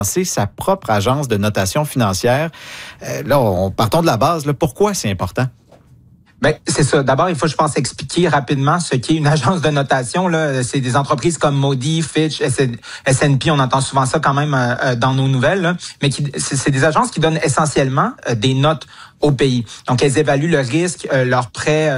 C'est sa propre agence de notation financière. Partons de la base. Là, pourquoi c'est important? Ben, c'est ça. D'abord, il faut, je pense, expliquer rapidement ce qu'est une agence de notation. Là, c'est des entreprises comme Moody's, Fitch, S&P. On entend souvent ça quand même dans nos nouvelles. Là, mais c'est des agences qui donnent essentiellement des notes au pays. Donc, elles évaluent le risque, leur prêt,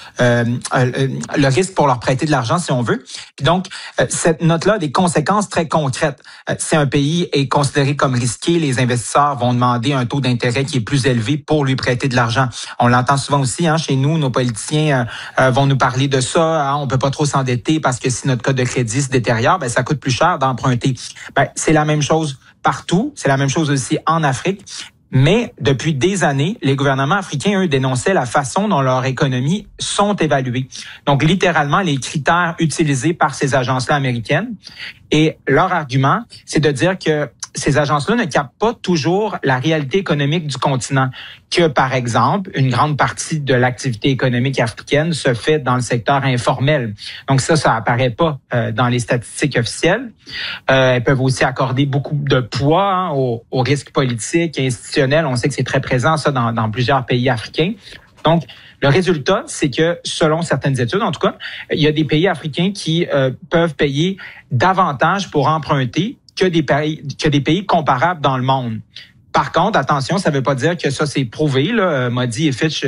le risque pour leur prêter de l'argent, si on veut. Puis donc, cette note-là a des conséquences très concrètes. Si un pays est considéré comme risqué, les investisseurs vont demander un taux d'intérêt qui est plus élevé pour lui prêter de l'argent. On l'entend souvent aussi, chez nous, nos politiciens vont nous parler de ça. On peut pas trop s'endetter parce que si notre code de crédit se détériore, ça coûte plus cher d'emprunter. C'est la même chose partout. C'est la même chose aussi en Afrique. Mais depuis des années, les gouvernements africains, eux, dénonçaient la façon dont leurs économies sont évaluées. Donc, littéralement, les critères utilisés par ces agences-là américaines. Et leur argument, c'est de dire que ces agences-là ne captent pas toujours la réalité économique du continent, que, par exemple, une grande partie de l'activité économique africaine se fait dans le secteur informel. Donc ça apparaît pas dans les statistiques officielles. Elles peuvent aussi accorder beaucoup de poids aux risques politiques et institutionnels. On sait que c'est très présent, ça, dans plusieurs pays africains. Donc, le résultat, c'est que, selon certaines études, en tout cas, il y a des pays africains qui peuvent payer davantage pour emprunter que des pays comparables dans le monde. Par contre, attention, ça ne veut pas dire que ça c'est prouvé. Là. Moody's et Fitch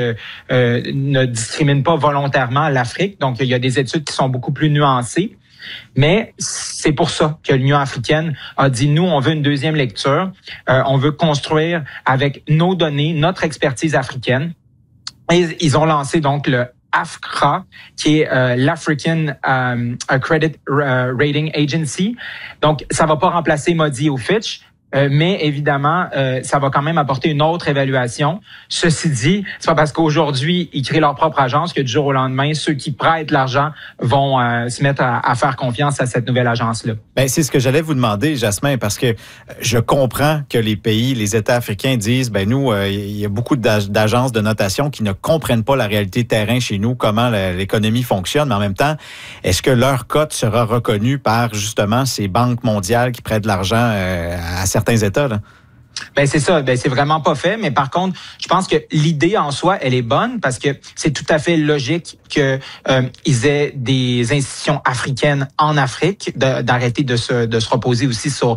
ne discriminent pas volontairement l'Afrique. Donc, il y a des études qui sont beaucoup plus nuancées. Mais c'est pour ça que l'Union africaine a dit, nous, on veut une deuxième lecture. On veut construire avec nos données, notre expertise africaine. Et ils ont lancé donc le AFCRA, qui est l'African Credit Rating Agency. Donc, ça va pas remplacer Moody's ou Fitch, mais évidemment, ça va quand même apporter une autre évaluation. Ceci dit, c'est pas parce qu'aujourd'hui, ils créent leur propre agence que du jour au lendemain, ceux qui prêtent l'argent vont se mettre à faire confiance à cette nouvelle agence-là. C'est ce que j'allais vous demander, Jasmin, parce que je comprends que les pays, les États africains disent, nous, il y a beaucoup d'agences de notation qui ne comprennent pas la réalité terrain chez nous, comment l'économie fonctionne, mais en même temps, est-ce que leur cote sera reconnue par justement ces banques mondiales qui prêtent de l'argent à certains États, là? C'est ça, c'est vraiment pas fait, mais par contre, je pense que l'idée en soi, elle est bonne parce que c'est tout à fait logique que ils aient des institutions africaines en Afrique, d'arrêter de se reposer aussi sur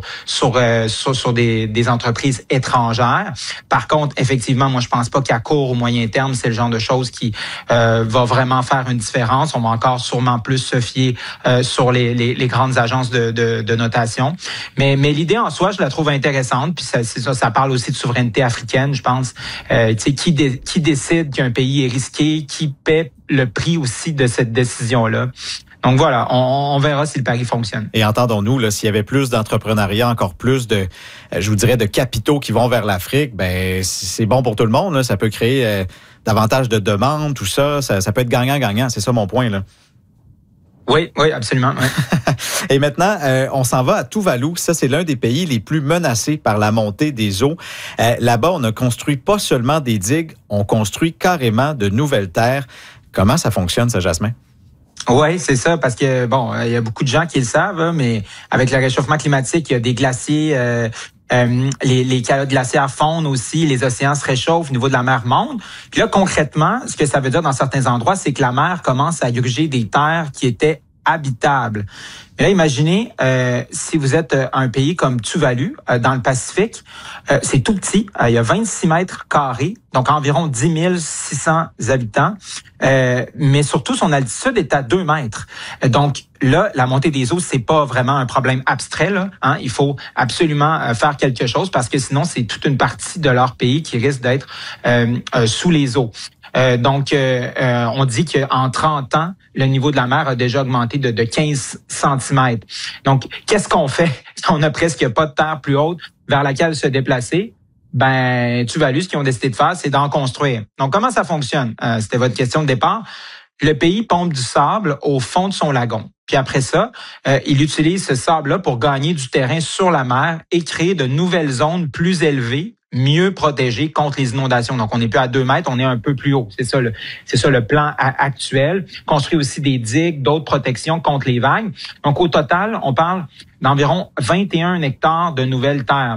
des entreprises étrangères. Par contre, effectivement, moi je pense pas qu'à court ou moyen terme, c'est le genre de choses qui va vraiment faire une différence. On va encore sûrement plus se fier sur les grandes agences de notation. Mais l'idée en soi, je la trouve intéressante, puis ça parle aussi de souveraineté africaine, je pense. Qui décide qu'un pays est risqué, qui paie le prix aussi de cette décision-là. Donc voilà, on verra si le pari fonctionne. Et entendons-nous, là, s'il y avait plus d'entrepreneuriat, encore plus de, je vous dirais, de capitaux qui vont vers l'Afrique, c'est bon pour tout le monde. Là. Ça peut créer davantage de demandes, tout ça. Ça peut être gagnant-gagnant. C'est ça mon point, là. Oui, absolument. Ouais. Et maintenant, on s'en va à Tuvalu. Ça, c'est l'un des pays les plus menacés par la montée des eaux. Là-bas, on ne construit pas seulement des digues, on construit carrément de nouvelles terres. Comment ça fonctionne, ça, Jasmin? Oui, c'est ça, parce que, il y a beaucoup de gens qui le savent, mais avec le réchauffement climatique, il y a des glaciers... les calottes glaciaires fondent aussi, les océans se réchauffent, au niveau de la mer monte. Puis là, concrètement, ce que ça veut dire dans certains endroits, c'est que la mer commence à gruger des terres qui étaient habitables. Mais là, imaginez, si vous êtes un pays comme Tuvalu, dans le Pacifique, c'est tout petit, il y a 26 mètres carrés, donc environ 10 600 habitants, mais surtout, son altitude est à 2 mètres. Donc là, la montée des eaux, c'est pas vraiment un problème abstrait, là. Il faut absolument faire quelque chose parce que sinon, c'est toute une partie de leur pays qui risque d'être sous les eaux. Donc, on dit qu'en 30 ans, le niveau de la mer a déjà augmenté de 15 cm. Donc, qu'est-ce qu'on fait? On n'a presque pas de terre plus haute vers laquelle se déplacer. Tuvalu, ce qu'ils ont décidé de faire, c'est d'en construire. Donc, comment ça fonctionne? C'était votre question de départ. Le pays pompe du sable au fond de son lagon. Puis après ça, il utilise ce sable-là pour gagner du terrain sur la mer et créer de nouvelles zones plus élevées, mieux protégées contre les inondations. Donc, on n'est plus à 2 mètres, on est un peu plus haut. C'est ça le plan actuel. Construit aussi des digues, d'autres protections contre les vagues. Donc, au total, on parle d'environ 21 hectares de nouvelles terres.